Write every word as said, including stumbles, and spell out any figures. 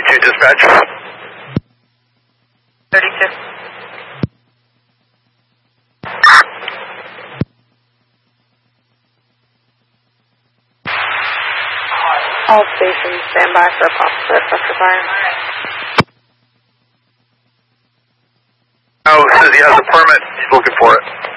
thirty-two dispatch. thirty-two. All stations stand by for a possible structure fire. Oh, says he has a permit. He's looking for it.